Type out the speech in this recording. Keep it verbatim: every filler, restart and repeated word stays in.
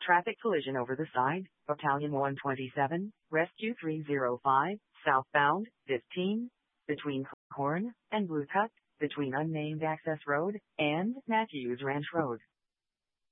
traffic collision over the side, Battalion one twenty-seven, Rescue three oh five, southbound, fifteen, between Horn and Blue Cut, between unnamed access road and Matthews Ranch Road.